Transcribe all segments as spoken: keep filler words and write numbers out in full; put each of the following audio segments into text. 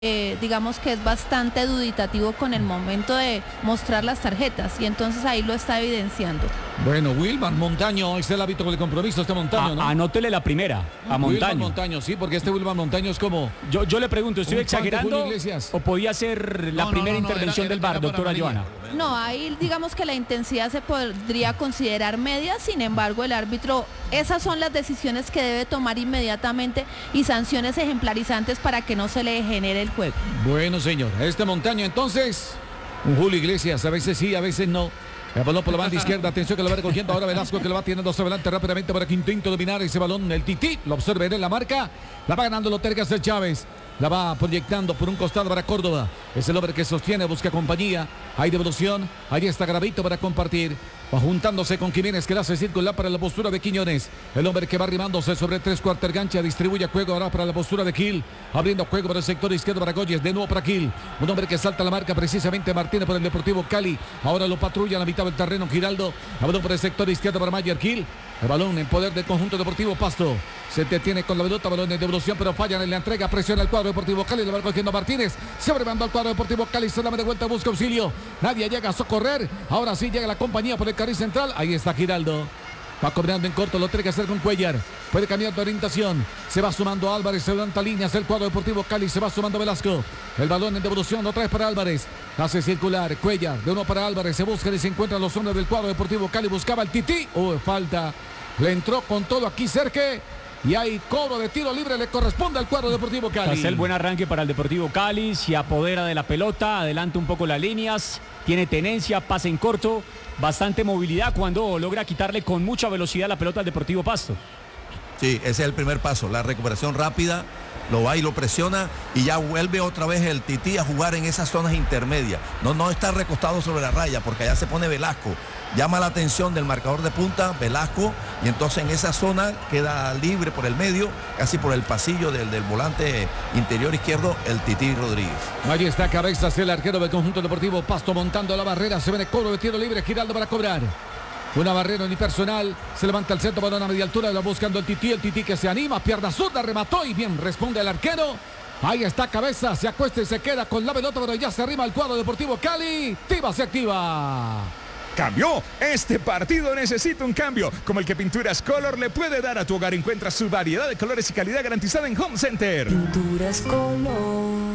Eh, digamos que es bastante duditativo con el momento de mostrar las tarjetas y entonces ahí lo está evidenciando. Bueno, Wilmar Montaño, es el hábito del compromiso, este Montaño, ¿no? Anótele la primera, a Montaño. Wilmar Montaño, sí, porque este Wilmar Montaño es como... Yo, yo le pregunto, ¿estoy exagerando o podía ser la No, no, primera no, no, intervención era- del V A R, era para doctora amarilla. Joana? No, ahí digamos que la intensidad se podría considerar media, sin embargo el árbitro, esas son las decisiones que debe tomar inmediatamente y sanciones ejemplarizantes para que no se le genere el juego. Bueno, señor, este Montaño entonces, un Julio Iglesias, a veces sí, a veces no. El balón por la banda izquierda, atención que lo va recogiendo ahora Velasco, que lo va tirando hacia adelante rápidamente para que intente dominar ese balón. El Tití, lo observa en la marca, la va ganando Lotergas de Chávez. La va proyectando por un costado para Córdoba. Es el hombre que sostiene, busca compañía. Hay devolución. Ahí está Gravito para compartir. Va juntándose con Jiménez, que le hace circular para la postura de Quiñones. El hombre que va arrimándose sobre tres cuartos gancha. Distribuye juego ahora para la postura de Gil. Abriendo juego para el sector izquierdo para Goyes. De nuevo para Gil. Un hombre que salta la marca precisamente Martínez por el Deportivo Cali. Ahora lo patrulla a la mitad del terreno Giraldo. Balón por el sector izquierdo para Mayer Gil. El balón en poder del conjunto Deportivo Pasto. Se detiene con la pelota, balón de devolución, pero fallan en la entrega. Presiona el cuadro Deportivo Cali, le va cogiendo Martínez. Se abre bando al cuadro Deportivo Cali, se la de vuelta, busca auxilio. Nadie llega a socorrer. Ahora sí llega la compañía por el carril central. Ahí está Giraldo. Va cobrando en corto, lo tiene que hacer con Cuellar. Puede cambiar de orientación. Se va sumando Álvarez, se levanta líneas el cuadro Deportivo Cali, se va sumando Velasco. El balón en devolución, lo trae para Álvarez. Hace circular Cuellar, de uno para Álvarez. Se busca y se encuentran los hombres del cuadro Deportivo Cali. Buscaba el Tití. Oh, falta. Le entró con todo aquí Cerque. Y hay cobro de tiro libre, le corresponde al cuadro Deportivo Cali. Hace el buen arranque para el Deportivo Cali, se apodera de la pelota, adelanta un poco las líneas, tiene tenencia, pasa en corto, bastante movilidad cuando logra quitarle con mucha velocidad la pelota al Deportivo Pasto. Sí, ese es el primer paso, la recuperación rápida, lo va y lo presiona y ya vuelve otra vez el Tití a jugar en esas zonas intermedias. No, no está recostado sobre la raya porque allá se pone Velasco. Llama la atención del marcador de punta, Velasco, y entonces en esa zona queda libre por el medio, casi por el pasillo del, del volante interior izquierdo, el Tití Rodríguez. Ahí está Cabezas, el arquero del conjunto Deportivo Pasto montando la barrera. Se viene cobro de tiro libre, Giraldo para cobrar. Una barrera unipersonal, se levanta el centro, balón a media altura, la buscando el Tití, el Tití que se anima, pierna zurda, remató y bien responde el arquero. Ahí está Cabeza, se acuesta y se queda con la pelota, pero ya se arrima el cuadro Deportivo Cali. Tiva se activa. Cambió. Este partido necesita un cambio, como el que Pinturas Color le puede dar a tu hogar. Encuentra su variedad de colores y calidad garantizada en Home Center. Pinturas Color.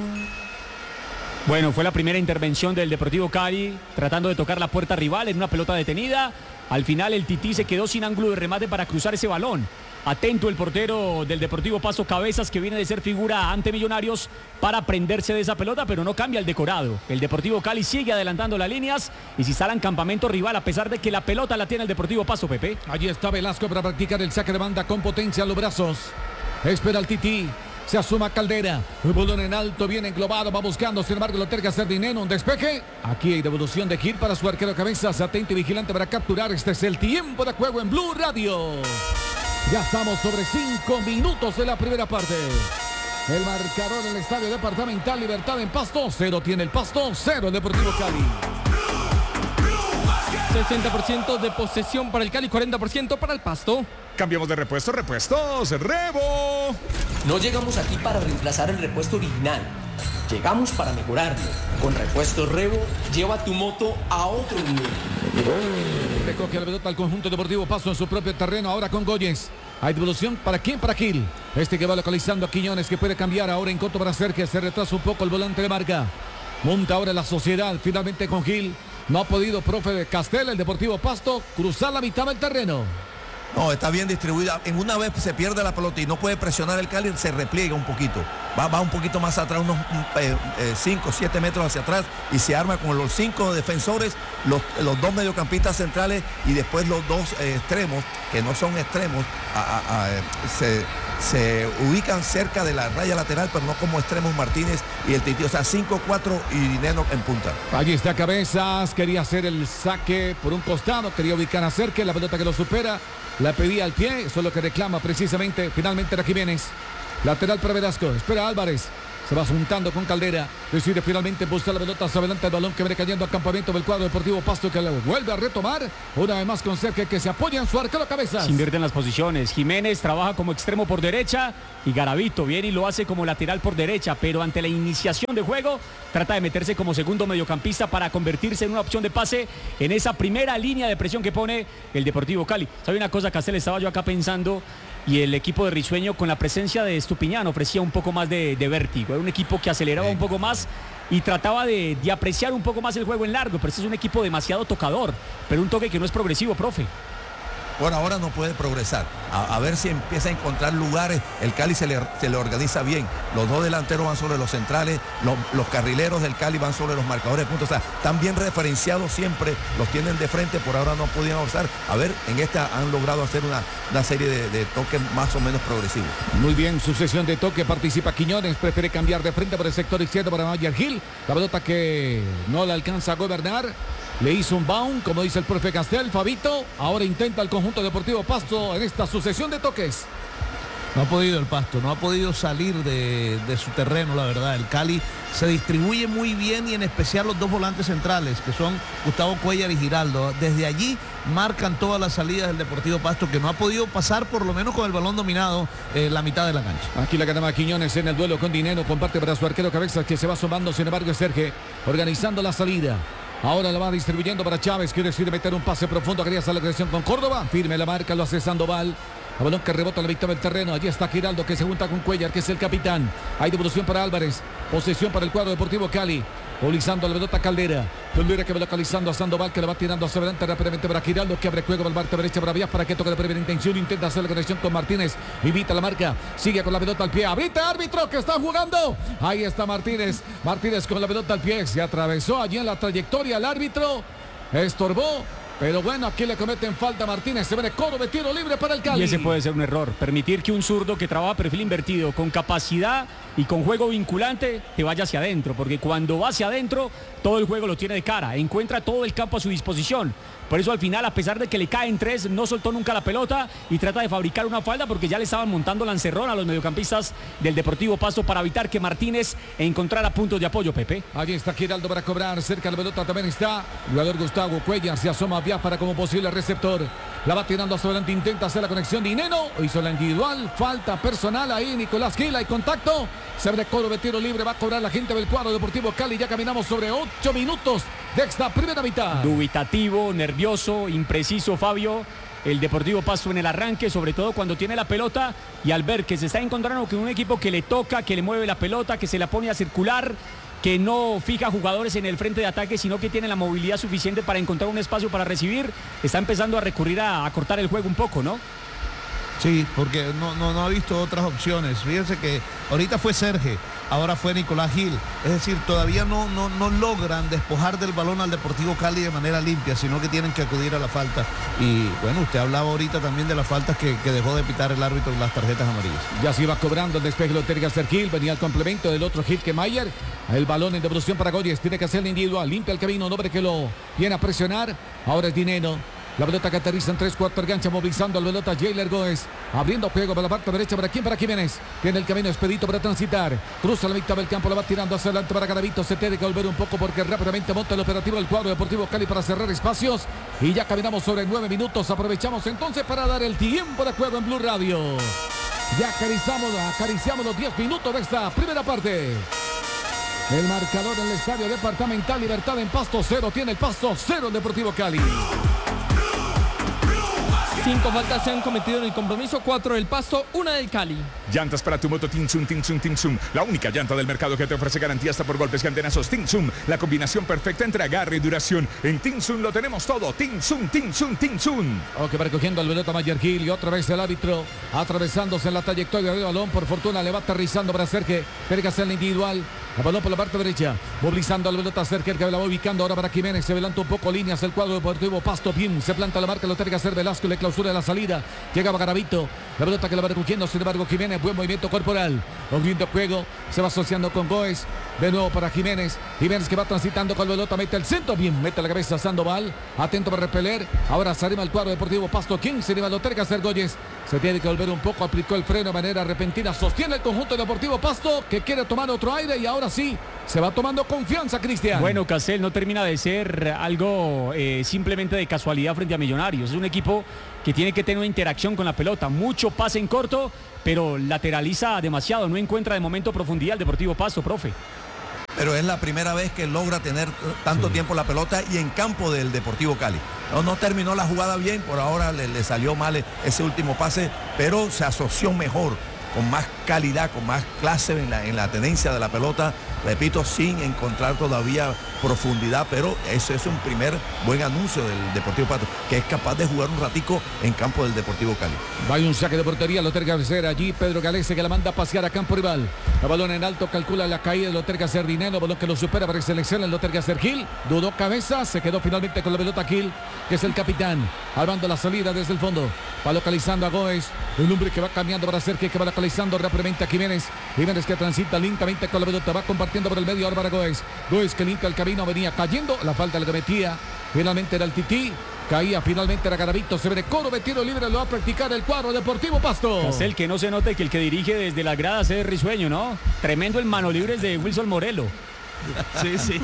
Bueno, fue la primera intervención del Deportivo Cali, tratando de tocar la puerta rival en una pelota detenida. Al final el Tití se quedó sin ángulo de remate para cruzar ese balón. Atento el portero del Deportivo Pasto, Cabezas, que viene de ser figura ante Millonarios para prenderse de esa pelota, pero no cambia el decorado. El Deportivo Cali sigue adelantando las líneas y se instala en campamento rival a pesar de que la pelota la tiene el Deportivo Pasto, Pepe. Allí está Velasco para practicar el saque de banda con potencia a los brazos. Espera el Tití. Se asuma Caldera. El balón en alto, bien englobado, va buscando. Sin embargo, lo terga hacer dinero. Un despeje. Aquí hay devolución de Gil para su arquero Cabezas. Atento y vigilante para capturar. Este es el tiempo de juego en Blue Radio. Ya estamos sobre cinco minutos de la primera parte. El marcador en el Estadio Departamental Libertad en Pasto. Cero tiene el Pasto, cero el Deportivo Cali. sesenta por ciento de posesión para el Cali, cuarenta por ciento para el Pasto. Cambiamos de repuesto, repuestos, Rebo. No llegamos aquí para reemplazar el repuesto original. Llegamos para mejorarlo. Con Repuestos Rebo, lleva tu moto a otro nivel. Recoge la pelota al conjunto Deportivo Pasto en su propio terreno, ahora con Goyes. Hay devolución, ¿para quién? Para Gil. Este que va localizando a Quiñones, que puede cambiar ahora en corto para hacer que se retrasa un poco el volante de marca. Monta ahora la sociedad, finalmente con Gil. No ha podido, profe de Castel, el Deportivo Pasto, cruzar la mitad del terreno. No, está bien distribuida. En una vez se pierde la pelota y no puede presionar el Cali, se repliega un poquito. Va, va un poquito más atrás, unos cinco, siete metros hacia atrás y se arma con los cinco defensores, los, los dos mediocampistas centrales y después los dos eh, extremos, que no son extremos, a, a, a, se, se ubican cerca de la raya lateral, pero no como extremos Martínez y el Tití. O sea, cinco, cuatro y Dineno en punta. Allí está Cabezas, quería hacer el saque por un costado, quería ubicar a Cerque, la pelota que lo supera. La pedía al pie, eso es lo que reclama precisamente finalmente era Jiménez. Lateral para Velasco, espera Álvarez. Se va juntando con Caldera. Decide finalmente buscar la pelota hacia adelante. El balón que viene cayendo al campamento del cuadro deportivo Pasto, que lo vuelve a retomar. Una vez más con Sergio, que se apoya en su arquero Cabezas. Se invierten las posiciones. Jiménez trabaja como extremo por derecha y Garavito viene y lo hace como lateral por derecha. Pero ante la iniciación de juego, trata de meterse como segundo mediocampista para convertirse en una opción de pase en esa primera línea de presión que pone el Deportivo Cali. ¿Sabe una cosa, Castel? Estaba yo acá pensando. Y el equipo de Risueño, con la presencia de Estupiñán, ofrecía un poco más de, de vértigo. Era un equipo que aceleraba un poco más y trataba de, de apreciar un poco más el juego en largo. Pero este es un equipo demasiado tocador, pero un toque que no es progresivo, profe. Por ahora no puede progresar. A, a ver si empieza a encontrar lugares. El Cali se le, se le organiza bien. Los dos delanteros van sobre los centrales. Los, los carrileros del Cali van sobre los marcadores de puntos. O sea, están bien referenciados siempre. Los tienen de frente. Por ahora no podían avanzar. A ver, en esta han logrado hacer una, una serie de, de toques más o menos progresivos. Muy bien, sucesión de toque. Participa Quiñones. Prefiere cambiar de frente por el sector izquierdo para Mayer Gil. La pelota que no la alcanza a gobernar. Le hizo un bound, como dice el profe Castel. Fabito ahora intenta el conjunto deportivo Pasto en esta sucesión de toques. No ha podido el Pasto, no ha podido salir de, de su terreno, la verdad. El Cali se distribuye muy bien y en especial los dos volantes centrales, que son Gustavo Cuellar y Giraldo. Desde allí marcan todas las salidas del Deportivo Pasto, que no ha podido pasar por lo menos con el balón dominado eh, la mitad de la cancha. Aquí la ganaba Quiñones en el duelo con Dinero. Comparte para su arquero Cabezas, que se va sumando. Sin embargo, es Sergio organizando la salida. Ahora la va distribuyendo para Chávez, que decide meter un pase profundo. Quería hacer la creación con Córdoba. Firme la marca, lo hace Sandoval. El balón que rebota la mitad del terreno. Allí está Giraldo, que se junta con Cuellar, que es el capitán. Hay devolución para Álvarez. Posesión para el cuadro deportivo Cali. Movilizando la pelota Caldera. Caldera que va localizando a Sandoval, que la va tirando hacia adelante rápidamente para Giraldo, que abre juego para el parte derecha para Vías, para que toque de primera intención. Intenta hacer la conexión con Martínez. Invita la marca. Sigue con la pelota al pie. Ahorita árbitro que está jugando. Ahí está Martínez. Martínez con la pelota al pie. Se atravesó allí en la trayectoria el árbitro. Estorbó. Pero bueno, aquí le cometen falta a Martínez. Se viene coro de tiro libre para el Cali. Y ese puede ser un error. Permitir que un zurdo que trabaja perfil invertido, con capacidad y con juego vinculante, te vaya hacia adentro. Porque cuando va hacia adentro, todo el juego lo tiene de cara. Encuentra todo el campo a su disposición. Por eso al final, a pesar de que le caen tres, no soltó nunca la pelota y trata de fabricar una falta, porque ya le estaban montando la encerrona a los mediocampistas del Deportivo Pasto para evitar que Martínez encontrara puntos de apoyo, Pepe. Allí está Giraldo para cobrar. Cerca de la pelota también está el jugador Gustavo Cuellar. Se asoma a Vías para como posible receptor. La va tirando hacia adelante. Intenta hacer la conexión. Dinero hizo la individual. Falta personal ahí. Nicolás Gil. Hay contacto. Se abre coro de tiro libre. Va a cobrar la gente del cuadro Deportivo Cali. Ya caminamos sobre ocho minutos de esta primera mitad. Dubitativo, nervioso, impreciso, Fabio. El Deportivo Pasto en el arranque, sobre todo cuando tiene la pelota y al ver que se está encontrando con un equipo que le toca, que le mueve la pelota, que se la pone a circular, que no fija jugadores en el frente de ataque, sino que tiene la movilidad suficiente para encontrar un espacio para recibir, está empezando a recurrir a, a cortar el juego un poco, ¿no? Sí, porque no, no, no ha visto otras opciones. Fíjense que ahorita fue Sergio, ahora fue Nicolás Gil. Es decir, todavía no, no, no logran despojar del balón al Deportivo Cali de manera limpia, sino que tienen que acudir a la falta. Y bueno, usted hablaba ahorita también de las faltas que, que dejó de pitar el árbitro en las tarjetas amarillas. Ya se iba cobrando el despeje, lo tiene que hacer Gil. Venía el complemento del otro Gil que Mayer. El balón en devolución para Goyes. Tiene que hacer el individual. Limpia el camino. Un hombre que lo viene a presionar. Ahora es Dinero. La pelota que aterriza en tres cuartos gancha, movilizando la pelota Jailer Gómez, abriendo juego para la parte derecha. ¿Para quién? Para Jiménez. Tiene el camino expedito para transitar. Cruza la mitad del campo, la va tirando hacia adelante para Garavito. Se tiene que volver un poco porque rápidamente monta el operativo del cuadro Deportivo Cali para cerrar espacios. Y ya caminamos sobre nueve minutos. Aprovechamos entonces para dar el tiempo de juego en Blue Radio. Ya acariciamos, acariciamos los diez minutos de esta primera parte. El marcador en el estadio departamental Libertad en Pasto cero. Tiene el Pasto cero el Deportivo Cali. Cinco faltas se han cometido en el compromiso, cuatro del Pasto, una del Cali. Llantas para tu moto Tinsun, Tinsun, Tinsun. La única llanta del mercado que te ofrece garantía hasta por golpes y antenazos. Tinsun, la combinación perfecta entre agarre y duración. En Tinsun lo tenemos todo. Tinsun, Tinsun, Tinsun. Ok, va recogiendo al pelota Mayer Gil y otra vez el árbitro atravesándose en la trayectoria del balón. Por fortuna le va aterrizando para hacer que tiene que hacer la individual. El balón por la parte derecha, movilizando al pelota cerca, el que la va ubicando ahora para Jiménez. Se adelanta un poco líneas el cuadro deportivo Pasto. Bien, se planta la marca, lo tiene que hacer Velasco, le clausura sur de la salida. Llegaba Garavito. La pelota que la va recogiendo, sin embargo, Jiménez. Buen movimiento corporal. Abriendo juego. Se va asociando con Goes. De nuevo para Jiménez. Jiménez que va transitando con la pelota. Mete el centro. Bien, mete la cabeza Sandoval. Atento para repeler. Ahora se arriba el cuadro Deportivo Pasto. ¿Quién se lleva? Lo terga hacer Goyes. Se tiene que volver un poco. Aplicó el freno de manera repentina. Sostiene el conjunto Deportivo Pasto, que quiere tomar otro aire y ahora sí se va tomando confianza, Cristian. Bueno, Castel, no termina de ser algo eh, simplemente de casualidad frente a Millonarios. Es un equipo que tiene que tener una interacción con la pelota. Mucho pase en corto, pero lateraliza demasiado. No encuentra de momento profundidad el Deportivo Pasto, profe. Pero es la primera vez que logra tener tanto sí. tiempo la pelota y en campo del Deportivo Cali. No, no terminó la jugada bien, por ahora le, le salió mal ese último pase, pero se asoció mejor, con más calidad, con más clase en la, en la tenencia de la pelota, repito, sin encontrar todavía profundidad, pero eso es un primer buen anuncio del Deportivo Pasto, que es capaz de jugar un ratico en campo del Deportivo Cali. Va un saque de portería, Loter García, allí Pedro Galese que la manda a pasear a campo rival. El balón en alto, calcula la caída de Loter García Dinero, balón que lo supera para que seleccione el Loter García Gil, dudó cabeza, se quedó finalmente con la pelota Gil, que es el capitán, albando la salida desde el fondo, va localizando a Goes, el hombre que va cambiando para Sergio, que va localizando rápidamente a Jiménez, Jiménez que transita lentamente con la pelota, va compartiendo por el medio ahora para Goes, Goes que limpia el camino, venía cayendo, la falta la cometía, finalmente era el Tití, caía finalmente era Garavito, se ve de coro de tiro libre, lo va a practicar el cuadro Deportivo Pasto. Castel, que no se note que el que dirige desde las gradas es Risueño, ¿no? Tremendo el mano libre de Wilson Morelo. Sí, sí.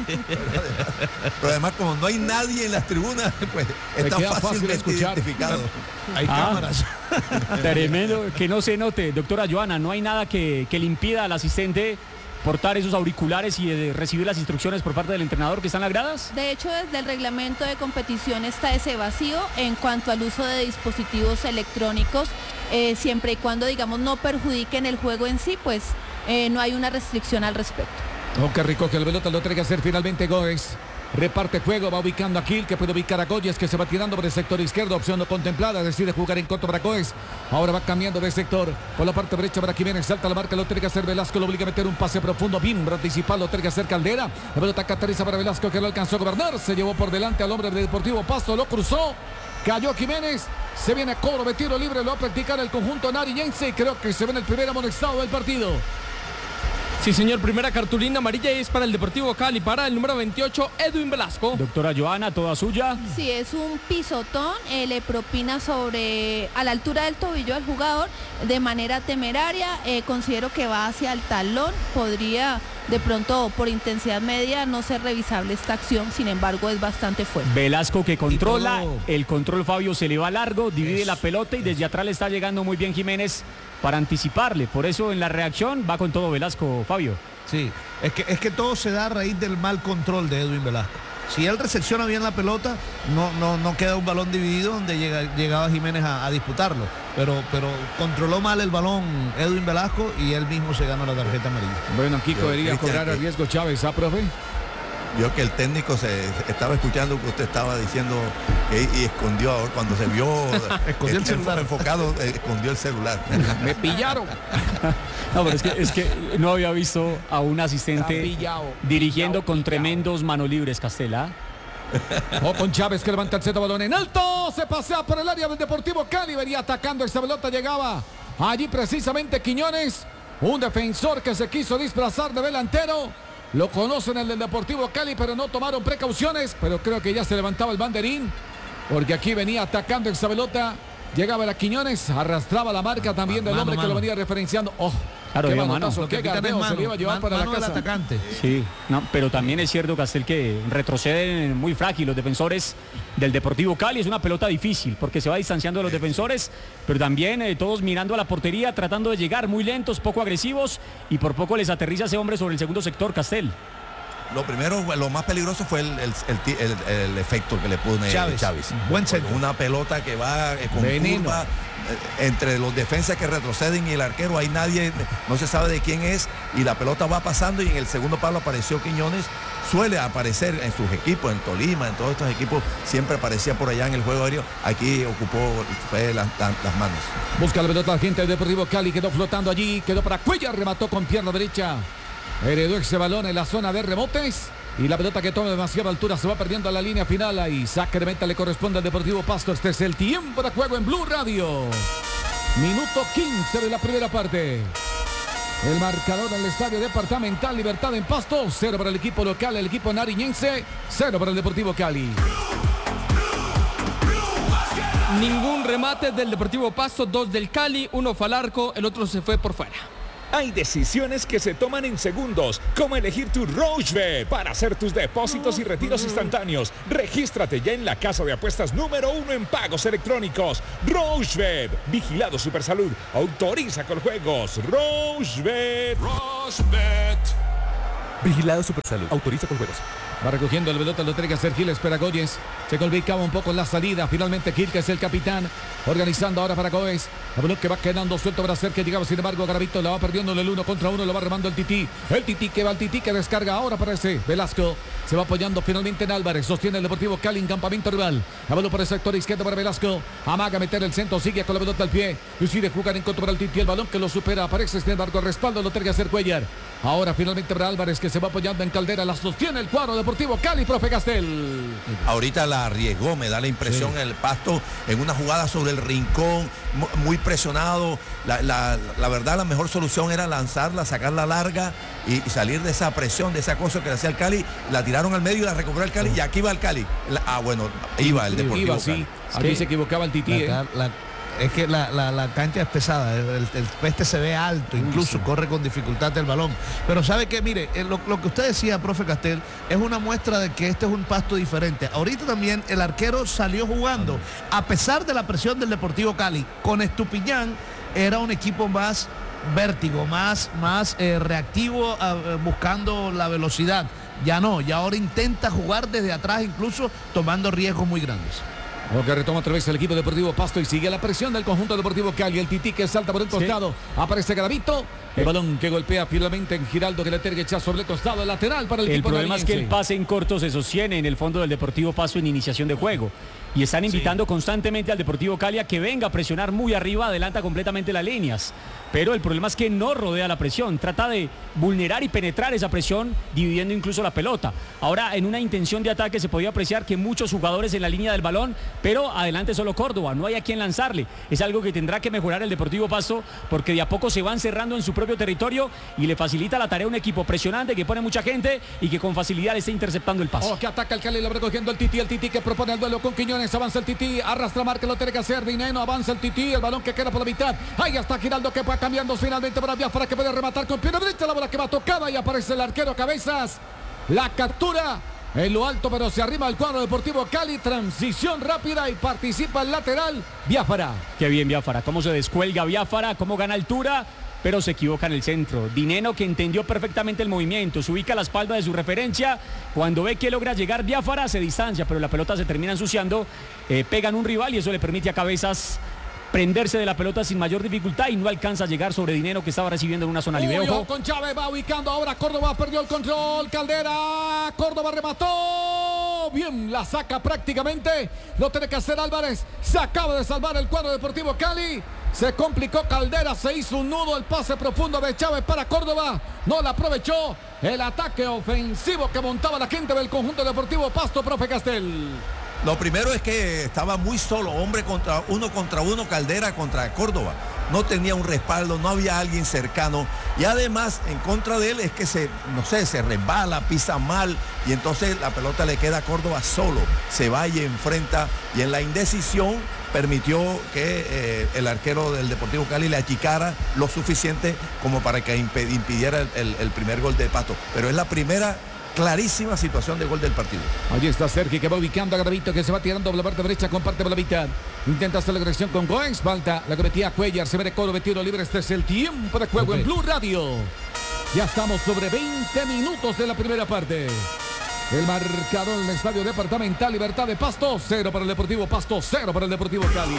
Pero además, como no hay nadie en las tribunas, pues está fácilmente fácil identificado. Hay ah, cámaras. Tremendo, que no se note. Doctora Joana, no hay nada que, que le impida al asistente portar esos auriculares y de recibir las instrucciones por parte del entrenador que está en las gradas. De hecho, desde el reglamento de competición está ese vacío en cuanto al uso de dispositivos electrónicos, eh, siempre y cuando, digamos, no perjudiquen el juego en sí, pues eh, no hay una restricción al respecto. Oh, qué rico que el pelota lo tiene que hacer finalmente Goes. Reparte juego, va ubicando a Gil, que puede ubicar a Goyes, que se va tirando por el sector izquierdo, opción no contemplada, decide jugar en corto para Goes. Ahora va cambiando de sector, por la parte derecha para Jiménez, salta la marca, lo tiene que hacer Velasco, lo obliga a meter un pase profundo, bien anticipado, lo tiene que hacer Caldera. La pelota catariza para Velasco, que lo alcanzó a gobernar, se llevó por delante al hombre del Deportivo Pasto, lo cruzó, cayó Jiménez, se viene a cobro de tiro libre, lo va a practicar el conjunto nariñense y creo que se ve en el primer amonestado del partido. Sí, señor, primera cartulina amarilla y es para el Deportivo Cali, para el número veintiocho, Edwin Velasco. Doctora Joana, toda suya. Sí, es un pisotón, eh, le propina sobre, a la altura del tobillo al jugador de manera temeraria, eh, considero que va hacia el talón, podría de pronto por intensidad media no ser revisable esta acción, sin embargo es bastante fuerte. Velasco que controla, el control Fabio se le va largo, divide Eso. la pelota y desde atrás le está llegando muy bien Jiménez para anticiparle, por eso en la reacción va con todo Velasco, Fabio. Sí, es que, es que todo se da a raíz del mal control de Edwin Velasco. Si él recepciona bien la pelota, no, no, no queda un balón dividido donde llega, llegaba Jiménez a, a disputarlo. Pero, pero controló mal el balón Edwin Velasco y él mismo se gana la tarjeta amarilla. Bueno, aquí debería cobrar a riesgo Chávez, ¿ah, profe? Vio que el técnico se estaba escuchando que usted estaba diciendo que, y escondió ahora cuando se vio escondió el celular enfocado, eh, escondió el celular. Me pillaron. No, pero es que, es que no había visto a un asistente pillado, dirigiendo pillado, con pillado. tremendos manos libres, Castela. O con Chávez que levanta el centro, balón en alto, se pasea por el área del Deportivo Cali, venía atacando esta pelota, llegaba allí precisamente Quiñones, un defensor que se quiso disfrazar de delantero. Lo conocen el del Deportivo Cali, pero no tomaron precauciones. Pero creo que ya se levantaba el banderín, porque aquí venía atacando esa pelota. Llegaba la Quiñones, arrastraba la marca también del hombre que lo venía referenciando. ¡Oh! Claro, qué mano, qué gardeo se le iba a llevar para la casa. Atacante. Sí, no, pero también es cierto, Castel, que retroceden muy frágil los defensores del Deportivo Cali. Es una pelota difícil porque se va distanciando de los defensores, pero también eh, todos mirando a la portería, tratando de llegar muy lentos, poco agresivos, y por poco les aterriza ese hombre sobre el segundo sector, Castel. Lo primero, lo más peligroso fue el, el, el, el, el efecto que le pone Chávez. Chávez. Buen centro. Una pelota que va eh, con Veneno. curva, eh, entre los defensas que retroceden y el arquero, hay nadie, no se sabe de quién es, y la pelota va pasando y en el segundo palo apareció Quiñones. Suele aparecer en sus equipos, en Tolima, en todos estos equipos, siempre aparecía por allá en el juego aéreo. Aquí ocupó fue las, las manos. Busca la pelota la gente del Deportivo Cali, quedó flotando allí, quedó para Cuellar, remató con pierna derecha. Heredó ese balón en la zona de rebotes. Y la pelota que toma demasiada altura se va perdiendo a la línea final. Ahí saque de meta le corresponde al Deportivo Pasto. Este es el tiempo de juego en Blue Radio. Minuto quince de la primera parte. El marcador del Estadio Departamental Libertad en Pasto. Cero para el equipo local, el equipo nariñense. Cero para el Deportivo Cali. Ningún remate del Deportivo Pasto, dos del Cali, uno fue al arco, el otro se fue por fuera. Hay decisiones que se toman en segundos, como elegir tu Rochebet para hacer tus depósitos y retiros instantáneos. Regístrate ya en la casa de apuestas número uno en pagos electrónicos. Rochebet, vigilado Supersalud, autoriza con juegos. Rochebet. Rochebet. Vigilado Supersalud, autoriza con juegos. Va recogiendo el pelota, lo tiene que hacer Gil, espera Goyes. Se complicaba un poco la salida. Finalmente Gil, que es el capitán, organizando ahora para Goes. El balón que va quedando suelto para hacer que llegaba. Sin embargo, Garavito la va perdiendo en el uno contra uno. Lo va remando el Tití. El Tití que va al Tití que descarga ahora para ese Velasco. Se va apoyando finalmente en Álvarez. Sostiene el Deportivo Cali en campamento rival. La balón por el sector izquierdo para Velasco. Amaga meter el centro. Sigue con la pelota al pie. Decide jugar en contra para el Tití. El balón que lo supera. Aparece sin embargo el respaldo. Lo tiene que hacer Cuellar. Ahora finalmente para Álvarez, que se va apoyando en Caldera. La sostiene el cuadro Deportivo Cali, profe Castel. Ahorita la arriesgó, me da la impresión, sí. El Pasto en una jugada sobre el rincón, muy presionado. La, la, la verdad, la mejor solución era lanzarla, sacarla larga y, y salir de esa presión, de esa cosa que le hacía el Cali. La tiraron al medio y la recuperó el Cali. Y aquí va el Cali. La, ah, bueno, iba el Deportivo iba, Cali. Sí. Aquí sí. Se equivocaba el Tití. La, ¿eh? la, es que la, la, la cancha es pesada, el, el peste se ve alto, incluso sí. Corre con dificultad el balón. Pero sabe que, mire, lo, lo que usted decía, profe Castel, es una muestra de que este es un Pasto diferente. Ahorita también el arquero salió jugando, a pesar de la presión del Deportivo Cali, con Estupiñán era un equipo más vértigo, más, más eh, reactivo, eh, buscando la velocidad. Ya no, ya ahora intenta jugar desde atrás, incluso tomando riesgos muy grandes. Lo que retoma otra vez el equipo Deportivo Pasto y sigue la presión del conjunto Deportivo Cali. El Tití que salta por el costado. Sí. Aparece Garavito. El balón que golpea finalmente en Giraldo, que le tiene que echar sobre el costado lateral para el, el equipo. El problema es que el pase en corto se sostiene en el fondo del Deportivo Pasto en iniciación de juego. Y están invitando sí. constantemente al Deportivo Cali a que venga a presionar muy arriba, adelanta completamente las líneas. Pero el problema es que no rodea la presión, trata de vulnerar y penetrar esa presión, dividiendo incluso la pelota. Ahora, en una intención de ataque se podía apreciar que muchos jugadores en la línea del balón, pero adelante solo Córdoba, no hay a quien lanzarle. Es algo que tendrá que mejorar el Deportivo Pasto, porque de a poco se van cerrando en su propio territorio y le facilita la tarea a un equipo presionante que pone mucha gente y que con facilidad está interceptando el pase. Oh, que ataca el Cali, lo va recogiendo el Tití, el Tití que propone el duelo con Quiñones, avanza el Tití, arrastra marca, lo tiene que hacer Dineno, avanza el Tití, el balón que queda por la mitad, ahí está Giraldo que va cambiando finalmente para Biafara, que puede rematar con pierna derecha, la bola que va tocada y aparece el arquero Cabezas, la captura en lo alto, pero se arrima el cuadro Deportivo Cali, transición rápida y participa el lateral Biafara. Qué bien Biafara, cómo se descuelga Biafara, cómo gana altura, pero se equivoca en el centro. Dineno, que entendió perfectamente el movimiento, se ubica a la espalda de su referencia, cuando ve que logra llegar Biafara se distancia, pero la pelota se termina ensuciando, eh, pegan un rival y eso le permite a Cabezas prenderse de la pelota sin mayor dificultad y no alcanza a llegar sobre Dinero, que estaba recibiendo en una zona libre. Ojo con Chávez, va ubicando ahora Córdoba, perdió el control, Caldera, Córdoba remató, bien, la saca prácticamente, lo tiene que hacer Álvarez, se acaba de salvar el cuadro Deportivo Cali, se complicó Caldera, se hizo un nudo, el pase profundo de Chávez para Córdoba, no la aprovechó, el ataque ofensivo que montaba la gente del conjunto Deportivo Pasto, profe Castel. Lo primero es que estaba muy solo, hombre contra uno contra uno, Caldera contra Córdoba. No tenía un respaldo, no había alguien cercano. Y además, en contra de él es que se, no sé, se resbala, pisa mal. Y entonces la pelota le queda a Córdoba solo. Se va y enfrenta. Y en la indecisión permitió que eh, el arquero del Deportivo Cali le achicara lo suficiente como para que impidiera el, el, el primer gol de Pasto. Pero es la primera clarísima situación de gol del partido. Allí está Sergi, que va ubicando a Garavito, que se va tirando por la parte derecha, comparte por la mitad. Intenta hacer la agresión con Goens, falta la cometía Cuellar, se ve de Córdoba, tiro libre. Este es el tiempo de juego okay. En Blue Radio. Ya estamos sobre veinte minutos de la primera parte. El marcador en el Estadio Departamental Libertad de Pasto, cero para el Deportivo Pasto, cero para el Deportivo Cali.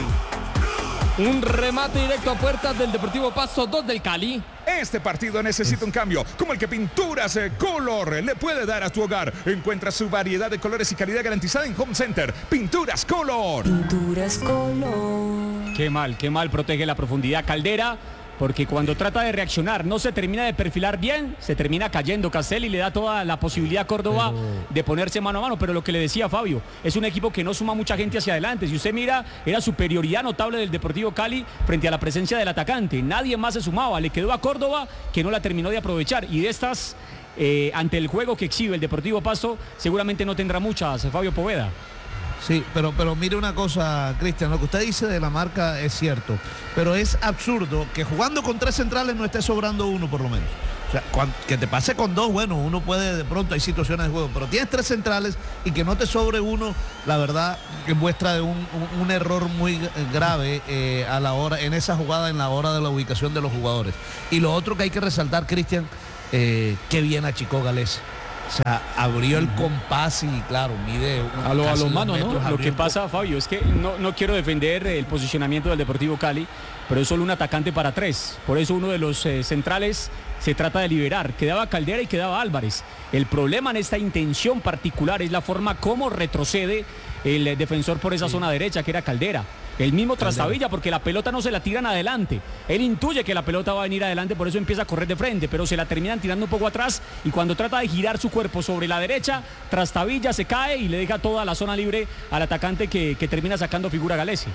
Un remate directo a puertas del Deportivo Pasto, dos del Cali. Este partido necesita un cambio, como el que Pinturas Color le puede dar a tu hogar. Encuentra su variedad de colores y calidad garantizada en Home Center. Pinturas Color. Pinturas Color. Qué mal, qué mal protege la profundidad Caldera. porque cuando trata de reaccionar no se termina de perfilar bien, se termina cayendo Castel y le da toda la posibilidad a Córdoba pero... de ponerse mano a mano. Pero lo que le decía Fabio, es un equipo que no suma mucha gente hacia adelante. Si usted mira, era superioridad notable del Deportivo Cali frente a la presencia del atacante. Nadie más se sumaba, le quedó a Córdoba que no la terminó de aprovechar. Y de estas, eh, ante el juego que exhibe el Deportivo Pasto, seguramente no tendrá muchas, Fabio Poveda. Sí, pero, pero mire una cosa, Cristian, lo que usted dice de la marca es cierto, pero es absurdo que jugando con tres centrales no esté sobrando uno por lo menos. O sea, cuando, que te pase con dos, bueno, uno puede, de pronto hay situaciones de juego, pero tienes tres centrales y que no te sobre uno, la verdad que muestra de un, un, un error muy grave eh, a la hora, en esa jugada, en la hora de la ubicación de los jugadores. Y lo otro que hay que resaltar, Cristian, eh, qué bien achicó Gales. O sea, abrió el compás y claro, mide un, a lo, a lo mano, ¿no? Lo que pasa, Fabio, es que no, no quiero defender el posicionamiento del Deportivo Cali, pero es solo un atacante para tres. Por eso uno de los eh, centrales se trata de liberar. Quedaba Caldera y quedaba Álvarez. El problema en esta intención particular es la forma como retrocede el eh, defensor por esa sí. zona derecha, que era Caldera. El mismo Trastabilla, porque la pelota no se la tiran adelante. Él intuye que la pelota va a venir adelante, por eso empieza a correr de frente, pero se la terminan tirando un poco atrás y cuando trata de girar su cuerpo sobre la derecha, Trastabilla se cae y le deja toda la zona libre al atacante que, que termina sacando figura Galesi.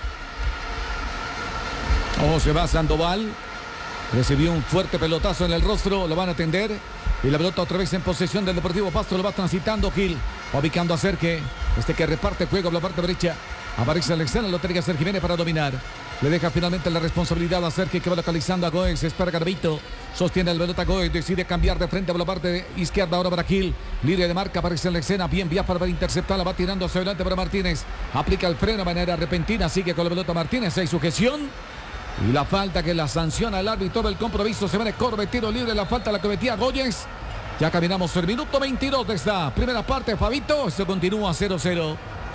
Oh, se va Sandoval. Recibió un fuerte pelotazo en el rostro, lo van a atender. Y la pelota otra vez en posesión del Deportivo Pasto, lo va transitando Gil, ubicando a Cerque, este que reparte juego por la parte derecha. Aparece Alexander, lo tiene que hacer Jiménez para dominar. Le deja finalmente la responsabilidad a Cerque, que va localizando a Goes. Espera Garbito. Sostiene el pelota Goes. Decide cambiar de frente por la parte izquierda. Ahora para Gil. Líder de marca. Aparece en la escena. Bien Biafra para interceptar. La va tirando hacia adelante para Martínez. Aplica el freno de manera repentina. Sigue con la pelota Martínez. Hay sujeción. Y la falta que la sanciona el árbitro del compromiso. Se viene Corbe. Tiro libre. La falta la cometía Goes. Ya caminamos el minuto veintidós de esta primera parte. Fabito. Esto continúa cero cero.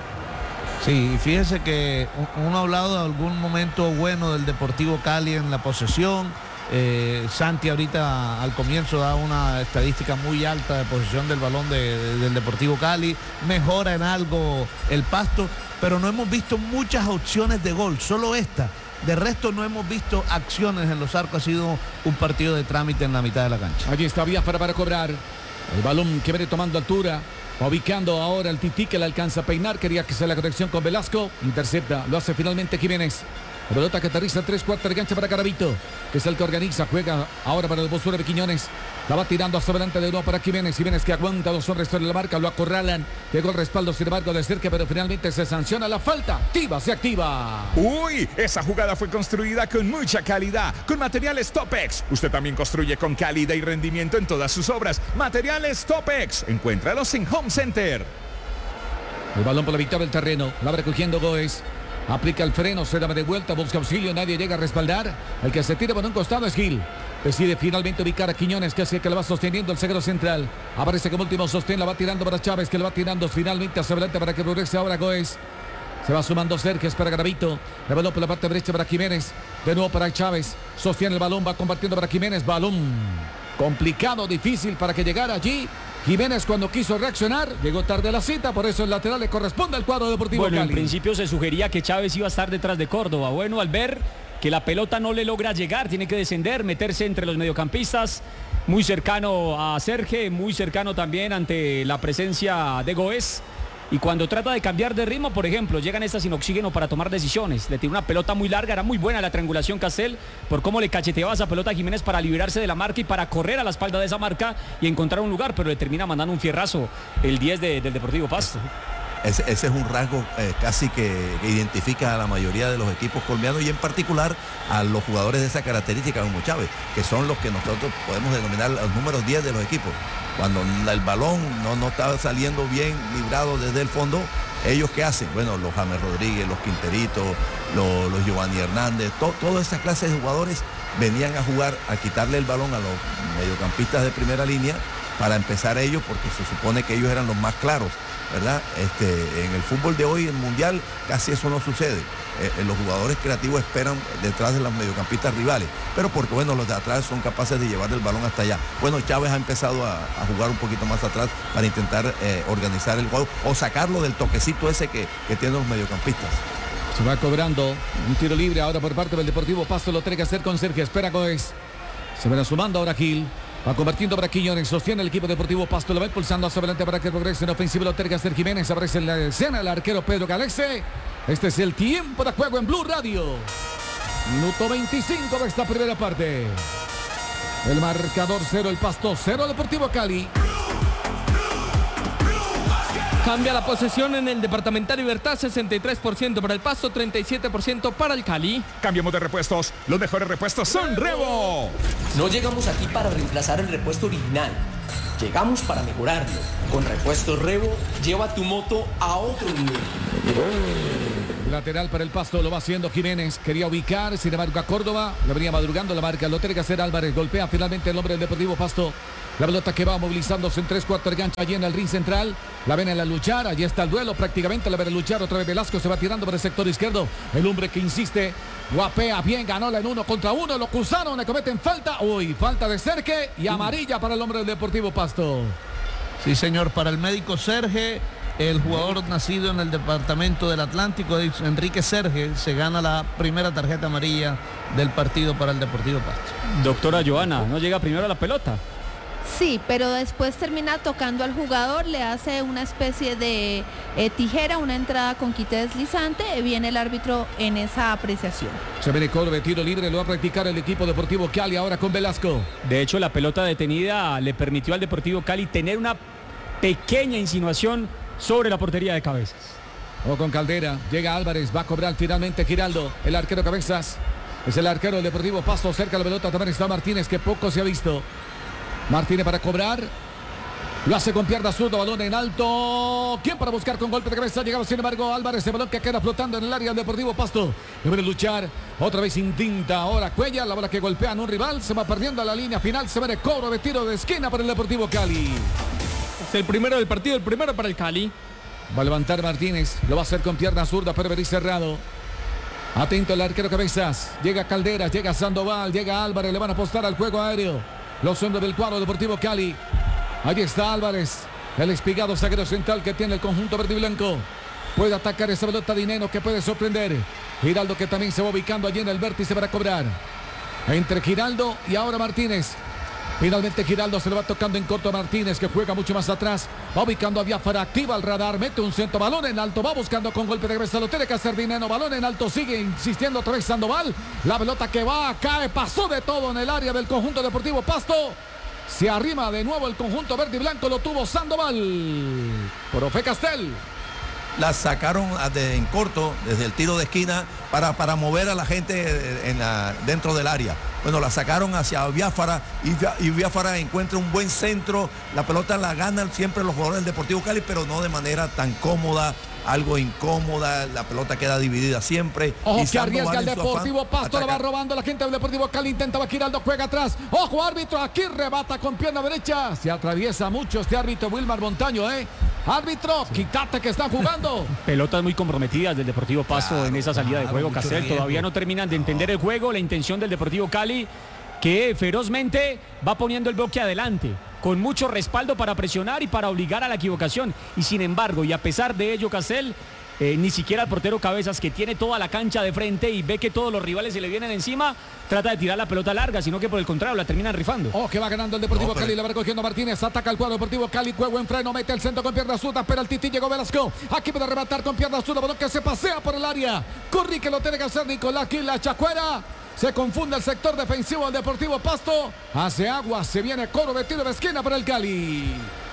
Sí, fíjese que uno ha hablado de algún momento bueno del Deportivo Cali en la posesión. Eh, Santi ahorita al comienzo da una estadística muy alta de posesión del balón de, de, del Deportivo Cali. Mejora en algo el Pasto, pero no hemos visto muchas opciones de gol, solo esta. De resto no hemos visto acciones en los arcos. Ha sido un partido de trámite en la mitad de la cancha. Allí está Biafra para cobrar. El balón que viene tomando altura. Ubicando ahora el Tití, que le alcanza a peinar. Quería que sea la conexión con Velasco. Intercepta, lo hace finalmente Jiménez. La pelota que aterriza tres cuartos de cancha para Garavito, que es el que organiza. Juega ahora para el Bosura de Quiñones. La va tirando hacia adelante de nuevo para Jiménez. Jiménez que aguanta dos hombres sobre la marca. Lo acorralan. Llegó el respaldo sin embargo de Cerque, pero finalmente se sanciona la falta. Activa, se activa. Uy, esa jugada fue construida con mucha calidad. Con materiales Topex. Usted también construye con calidad y rendimiento en todas sus obras. Materiales Topex. Encuéntralos en Home Center. El balón por la mitad del terreno. La va recogiendo Goes. Aplica el freno, se da de vuelta, busca auxilio, nadie llega a respaldar. El que se tira por un costado es Gil. Decide finalmente ubicar a Quiñones, que hace que la va sosteniendo el zaguero central. Aparece como último sostén, la va tirando para Chávez, que la va tirando finalmente hacia adelante para que progrese ahora Goes. Se va sumando Sergio para Garavito. El balón por la parte derecha para Jiménez. De nuevo para Chávez. Sostiene el balón, va compartiendo para Jiménez. Balón complicado, difícil para que llegara allí. Jiménez cuando quiso reaccionar, llegó tarde a la cita, por eso el lateral le corresponde al cuadro Deportivo Bueno, Cali. En principio se sugería que Chávez iba a estar detrás de Córdoba. Bueno, al ver que la pelota no le logra llegar, tiene que descender, meterse entre los mediocampistas, muy cercano a Sergio, muy cercano también ante la presencia de Goes. Y cuando trata de cambiar de ritmo, por ejemplo, llegan estas sin oxígeno para tomar decisiones. Le tiró una pelota muy larga, era muy buena la triangulación Castel por cómo le cacheteaba esa pelota a Jiménez para liberarse de la marca y para correr a la espalda de esa marca y encontrar un lugar, pero le termina mandando un fierrazo el diez de, del Deportivo Pasto. Ese, ese es un rasgo eh, casi que, que identifica a la mayoría de los equipos colombianos y en particular a los jugadores de esa característica como Chávez, que son los que nosotros podemos denominar los números diez de los equipos. Cuando el balón no, no estaba saliendo bien librado desde el fondo, ¿ellos qué hacen? Bueno, los James Rodríguez, los Quinteritos, los, los Giovanni Hernández, to, toda esa clase de jugadores venían a jugar, a quitarle el balón a los mediocampistas de primera línea para empezar ellos, porque se supone que ellos eran los más claros, ¿verdad? Este, en el fútbol de hoy, en el Mundial, casi eso no sucede. Eh, los jugadores creativos esperan detrás de los mediocampistas rivales, pero porque bueno, los de atrás son capaces de llevar el balón hasta allá. Bueno, Chávez ha empezado a, a jugar un poquito más atrás para intentar eh, organizar el juego o sacarlo del toquecito ese que, que tienen los mediocampistas. Se va cobrando un tiro libre ahora por parte del Deportivo Pasto. Lo tiene que hacer con Sergio. Espera Goes. Se va sumando ahora Gil. Va convirtiendo para Quiñones. Sostiene el equipo Deportivo Pasto. Lo va impulsando hacia adelante para que progrese en ofensivo. Lo tiene que hacer Jiménez. Aparece en la escena el arquero Pedro Galexe. Este es el tiempo de juego en Blue Radio. Minuto veinticinco de esta primera parte. El marcador cero el Pasto, cero Deportivo Cali. Cambia la posesión en el Departamental Libertad, sesenta y tres por ciento para el Pasto, treinta y siete por ciento para el Cali. Cambiamos de repuestos. Los mejores repuestos son Revo. No llegamos aquí para reemplazar el repuesto original. Llegamos para mejorarlo. Con Repuestos Revo, lleva tu moto a otro nivel. Lateral para el Pasto, lo va haciendo Jiménez. Quería ubicar, sin embargo, a Córdoba. Le venía madrugando la marca. Lo tiene que hacer Álvarez. Golpea finalmente el hombre del Deportivo Pasto. La pelota que va movilizándose en tres cuartos de cancha allí en el ring central. La ven en la luchar. Allí está el duelo prácticamente. La ven a luchar. Otra vez Velasco se va tirando por el sector izquierdo. El hombre que insiste. Guapea bien. Ganó la en uno contra uno. Lo cruzaron. Le cometen falta. Uy, falta de Serge. Y amarilla para el hombre del Deportivo Pasto. Sí, señor. Para el médico Serge. El jugador nacido en el departamento del Atlántico, Enrique Serge, se gana la primera tarjeta amarilla del partido para el Deportivo Pasto. Doctora Joana, ¿no llega primero la pelota? Sí, pero después termina tocando al jugador, le hace una especie de eh, tijera, una entrada con quite deslizante, viene el árbitro en esa apreciación. Se viene Corbe, tiro libre, lo va a practicar el equipo Deportivo Cali ahora con Velasco. De hecho, la pelota detenida le permitió al Deportivo Cali tener una pequeña insinuación sobre la portería de Cabezas. O con Caldera, llega Álvarez, va a cobrar finalmente Giraldo, el arquero Cabezas. Es el arquero del Deportivo Pasto, cerca de la pelota también está Martínez, que poco se ha visto. Martínez para cobrar. Lo hace con pierna zurda, balón en alto. ¿Quién para buscar con golpe de cabeza? Llegaba sin embargo Álvarez, el balón que queda flotando en el área del Deportivo Pasto. Debe luchar, otra vez intenta ahora Cuella, la bola que golpea a un rival, se va perdiendo a la línea final, se ve el cobro de tiro de esquina para el Deportivo Cali. Es el primero del partido, el primero para el Cali. Va a levantar Martínez, lo va a hacer con pierna zurda, pero venir cerrado. Atento el arquero Cabezas, llega Calderas, llega Sandoval, llega Álvarez, le van a apostar al juego aéreo. Los hombres del cuadro Deportivo Cali. Ahí está Álvarez, el espigado zaguero central que tiene el conjunto verde y blanco. Puede atacar esa pelota de Dineno que puede sorprender. Giraldo que también se va ubicando allí en el vértice para cobrar. Entre Giraldo y ahora Martínez. Finalmente Giraldo se le va tocando en corto a Martínez, que juega mucho más atrás. Va ubicando a Biafara, activa el radar, mete un centro, balón en alto, va buscando con golpe de cabeza, lo tiene que hacer Dineno, balón en alto, sigue insistiendo otra vez Sandoval. La pelota que va, cae, pasó de todo en el área del conjunto Deportivo Pasto. Se arrima de nuevo el conjunto verde y blanco, lo tuvo Sandoval. Profe Castel. La sacaron de, en corto desde el tiro de esquina para, para mover a la gente en la, dentro del área. Bueno, la sacaron hacia Biafara y, y Biafara encuentra un buen centro. La pelota la ganan siempre los jugadores del Deportivo Cali, pero no de manera tan cómoda, algo incómoda. La pelota queda dividida siempre. Ojo y que arriesga el Deportivo afán, Pasto, ataca. la va robando la gente del Deportivo Cali. Intentaba Giraldo, juega atrás. Ojo árbitro, aquí rebata con pierna derecha. Se atraviesa mucho este árbitro Wilmar Montaño, ¿eh? Árbitro, quítate que están jugando. Pelotas muy comprometidas del Deportivo Pasto Claro, en esa salida claro, de juego, mucho Castel. riesgo. Todavía no terminan de entender el juego, la intención del Deportivo Cali, que ferozmente va poniendo el bloque adelante, con mucho respaldo para presionar y para obligar a la equivocación. Y sin embargo, y a pesar de ello, Castel, eh, ni siquiera el portero Cabezas, que tiene toda la cancha de frente y ve que todos los rivales se le vienen encima, trata de tirar la pelota larga, sino que por el contrario la terminan rifando. Oh, que va ganando el Deportivo No, pero... Cali, la va recogiendo Martínez, ataca el cuadro Deportivo Cali, juego en freno, mete el centro con pierna zurda, pero el Tití llegó Velasco, aquí puede arrebatar con pierna zurda, balón que se pasea por el área, Curry que lo tiene que hacer Nicolás Gil, la chacuera, se confunde el sector defensivo del Deportivo Pasto, hace agua, se viene coro de tiro de esquina para el Cali.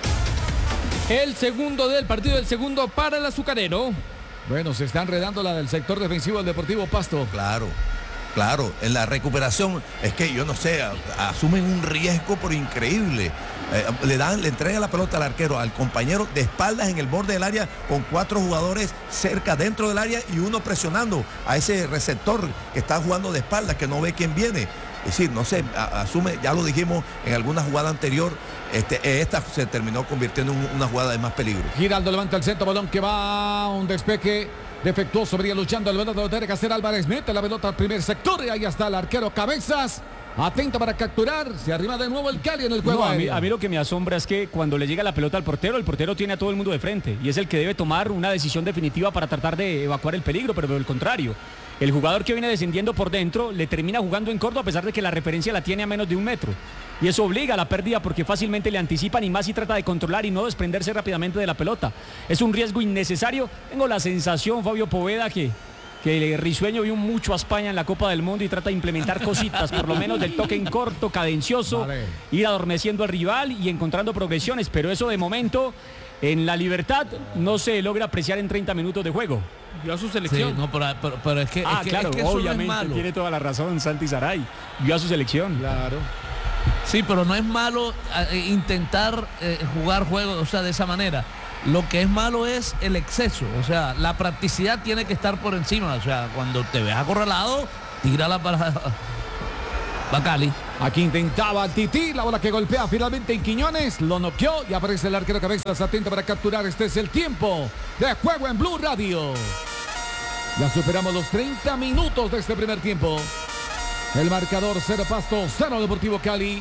El segundo del partido, el segundo para el azucarero. Bueno, se está enredando la del sector defensivo del Deportivo Pasto. Claro, claro, en la recuperación, es que yo no sé, a- asumen un riesgo por increíble. Eh, le dan, le entregan la pelota al arquero, al compañero de espaldas en el borde del área, con cuatro jugadores cerca dentro del área y uno presionando a ese receptor que está jugando de espaldas, que no ve quién viene. Es decir, no sé, a- asume, ya lo dijimos en alguna jugada anterior, este, esta se terminó convirtiendo en una jugada de más peligro. Giraldo levanta el centro, balón que va, un despeje defectuoso, venía luchando el balón, lo tiene que hacer Álvarez, mete la pelota al primer sector y ahí está el arquero Cabezas. Atento para capturar. Se arriba de nuevo el Cali en el juego No, a, mí, aéreo. a mí lo que me asombra es que cuando le llega la pelota al portero, el portero tiene a todo el mundo de frente y es el que debe tomar una decisión definitiva para tratar de evacuar el peligro, pero al contrario. El jugador que viene descendiendo por dentro le termina jugando en corto a pesar de que la referencia la tiene a menos de un metro. Y eso obliga a la pérdida porque fácilmente le anticipan y más si trata de controlar y no desprenderse rápidamente de la pelota. Es un riesgo innecesario. Tengo la sensación, Fabio Poveda, que... que el Risueño vio mucho a España en la Copa del Mundo y trata de implementar cositas, por lo menos del toque en corto, cadencioso, vale. Ir adormeciendo al rival y encontrando progresiones, pero eso de momento en la Libertad no se logra apreciar en treinta minutos de juego. Vio a su selección. Sí, no, pero, pero, pero es que, ah, es que, claro, es que eso obviamente no es malo. Tiene toda la razón Santi Saray. Vio a su selección. Claro. Sí, pero no es malo eh, intentar eh, jugar juegos, o sea, de esa manera. Lo que es malo es el exceso, o sea, la practicidad tiene que estar por encima, o sea, cuando te ves acorralado, tírala para Bacali. Aquí intentaba Tití, la bola que golpea finalmente en Quiñones, lo noqueó y aparece el arquero Cabezas atento para capturar. Este es el tiempo de juego en Blue Radio. Ya superamos los treinta minutos de este primer tiempo. El marcador cero Pasto, cero Deportivo Cali.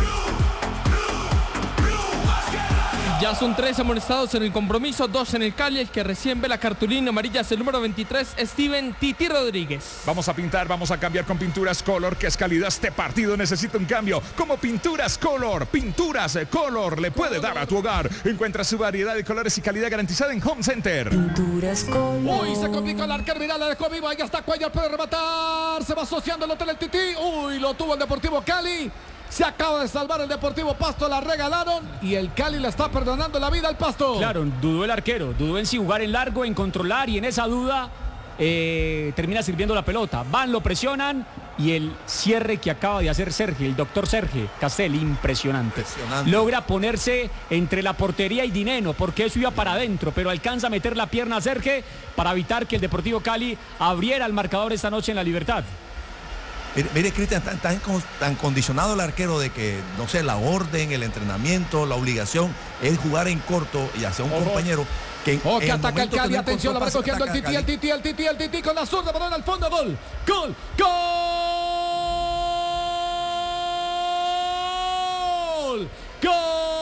Ya son tres amonestados en el compromiso, dos en el Cali. El que recién ve la cartulina amarilla es el número veintitrés, Steven Titi Rodríguez. Vamos a pintar, vamos a cambiar con Pinturas Color, que es calidad. Este partido necesita un cambio. Como Pinturas Color, Pinturas Color le puede dar a tu hogar. Encuentra su variedad de colores y calidad garantizada en Home Center. Pinturas Color. Uy, se complicó el arquero, mirá, la dejó viva. Ahí está Cuellar, puede rematar. Se va asociando el hotel el Tití. Uy, lo tuvo el Deportivo Cali. Se acaba de salvar el Deportivo Pasto, la regalaron y el Cali le está perdonando la vida al Pasto. Claro, dudó el arquero, dudó en si jugar en largo, en controlar y en esa duda eh, termina sirviendo la pelota. Van, lo presionan y el cierre que acaba de hacer Sergio, el doctor Sergio Castel, impresionante. impresionante. Logra ponerse entre la portería y Dineno porque eso iba para adentro, pero alcanza a meter la pierna a Sergio para evitar que el Deportivo Cali abriera el marcador esta noche en la Libertad. Mire, mire Cristian, tan, tan, tan condicionado el arquero de que, no sé, la orden, el entrenamiento, la obligación es jugar en corto y hacia un Ojo. compañero que... Oh, que ataca el Cali, atención, la va recogiendo el Tití, el Tití, el Tití, el Tití con la zurda, balón al fondo, gol, gol, gol, gol.